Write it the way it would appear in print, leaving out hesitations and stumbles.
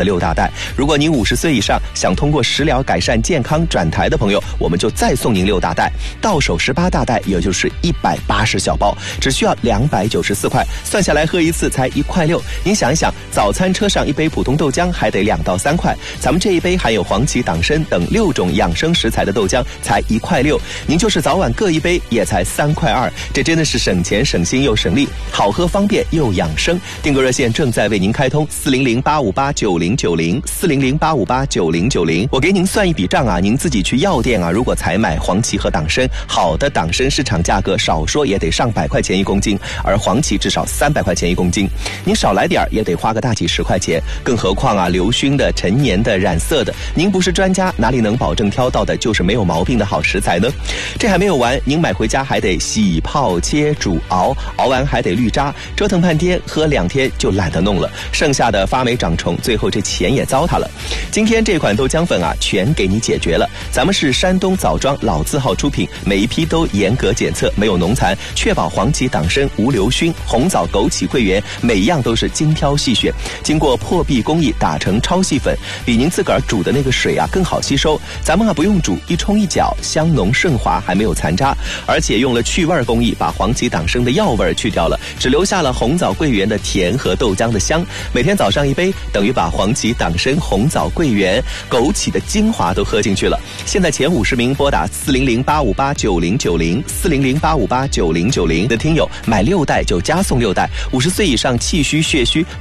的6大袋。如果您50岁以上，想通过食疗改善健康转台的朋友，我们就再送您6大袋，到手18大袋，也就是180小包，只需要294块，算下来喝一次才1块6。您想一想，早餐车上一杯普通豆浆还得2到3块，咱们这一杯含有黄芪、党参等6种养生食材的豆浆才1块6，您就是早晚各一杯也才3块2，这真的是省钱省心又省力，好喝方便又养生。订购热线正在为您开通，400-858-9090，400-858-9090。我给您算一笔账啊，您自己去药店啊，如果采买黄芪和党参，好的党参市场价格少说也得上100块钱1公斤，而黄芪至少300块钱1公斤，您少来点也得花个大几10块钱。更何况啊，硫熏的、陈年的、染色的，您不是专家，哪里能保证挑到的就是没有毛病的好食材呢？这还没有完，您买回家还得洗、泡、切、煮、熬完还得滤渣，折腾半天，喝2天就懒得弄了，剩下的发霉长虫，最后这钱也糟蹋了。今天这款豆浆粉啊，全给你解决了。咱们是山东枣庄老字号出品，每一批都严格检测，没有农残，确保黄芪、党参无硫熏，红枣、枸杞、桂圆每一样都是精挑细选，经过破壁工艺打成超细粉，比您自个儿煮的那个水啊更好吸收。咱们啊不用煮，一冲一搅，香浓顺滑，还没有残渣，而且用了去味工艺，把黄芪、党参的药味去掉了，只留下了红枣、桂圆的甜和豆浆的香。每天早上一杯，等于把黄芪、党参、红枣、桂圆、枸杞的精华都喝进去了。现在前50名拨打400-858-9090，400-858-9090的听友买6袋就加送6袋，50岁以上气虚血虚